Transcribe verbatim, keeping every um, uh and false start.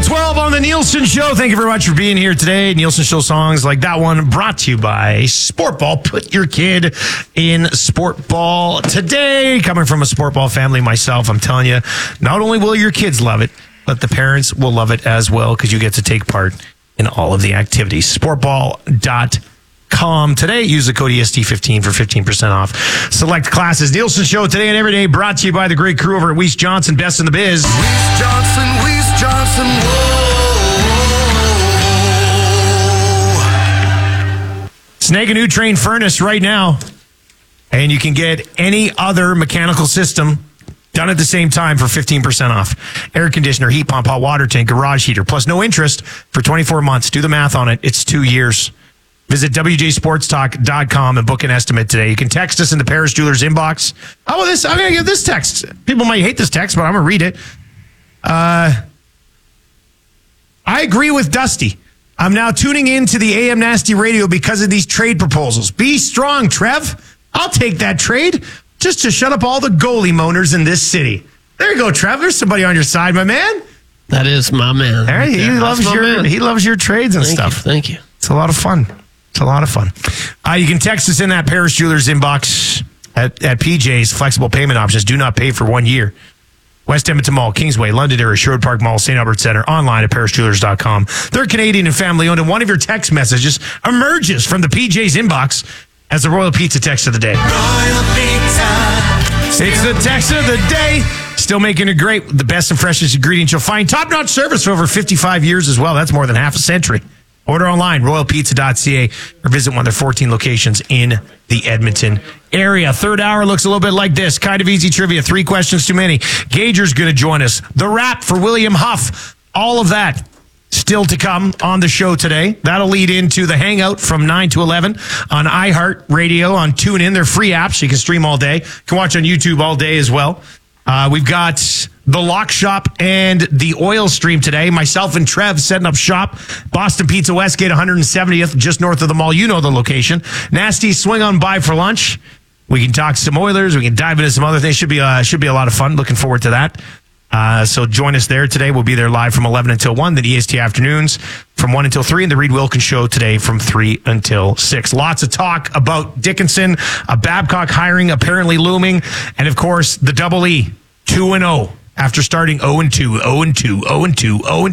eight twelve on the Nielsen Show. Thank you very much for being here today. Nielsen Show songs like that one brought to you by Sport Ball. Put your kid in Sport Ball today. Coming from a Sport Ball family myself, I'm telling you, not only will your kids love it, but the parents will love it as well because you get to take part in all of the activities. sport ball dot com today. Use the code E S T fifteen for fifteen percent off select classes. Nielsen Show today and every day brought to you by the great crew over at Weiss Johnson, best in the biz. Weiss Johnson, Weiss Johnson, whoa. Snag a new train furnace right now, and you can get any other mechanical system done at the same time for fifteen percent off. Air conditioner, heat pump, hot water tank, garage heater, plus no interest for twenty-four months. Do the math on it. It's two years. Visit W J sports talk dot com and book an estimate today. You can text us in the Paris Jewelers inbox. Oh, well, this I'm going to give this text. People might hate this text, but I'm going to read it. Uh, I agree with Dusty. I'm now tuning into the A M Nasty Radio because of these trade proposals. Be strong, Trev. I'll take that trade just to shut up all the goalie moaners in this city. There you go, Trev. There's somebody on your side, my man. That is my man. There, he yeah, loves your man. he loves your trades and Thank stuff. You, thank you. It's a lot of fun. It's a lot of fun. Uh, you can text us in that Paris Jewelers inbox at, at P J's. Flexible payment options. Do not pay for one year. West Edmonton Mall, Kingsway, Londonderry, Sherwood Park Mall, Saint Albert Center, online at paris jewelers dot com. They're Canadian and family owned, and one of your text messages emerges from the P J's inbox as the Royal Pizza text of the day. Royal Pizza. It's the text of the day. Still making it great. The best and freshest ingredients you'll find. Top-notch service for over fifty-five years as well. That's more than half a century. Order online, royal pizza dot c a, or visit one of their fourteen locations in the Edmonton area. Third hour looks a little bit like this. Kind of easy trivia. Three questions too many. Gager's going to join us. The rap for William Huff. All of that still to come on the show today. That'll lead into the Hangout from nine to eleven on iHeartRadio, on TuneIn. They're free apps. You can stream all day. You can watch on YouTube all day as well. Uh, we've got the Lock Shop and the Oil Stream today. Myself and Trev setting up shop. Boston Pizza Westgate, one hundred seventieth, just north of the mall. You know the location. Nasty, swing on by for lunch. We can talk some Oilers. We can dive into some other things. Should be uh, should be a lot of fun. Looking forward to that. Uh, so join us there today. We'll be there live from eleven until one. Then E S T afternoons from one until three. And the Reed Wilkins Show today from three until six. Lots of talk about Dickinson, a Babcock hiring apparently looming. And, of course, the Double E, two and oh after starting oh and two, oh and two, oh and two, oh and two.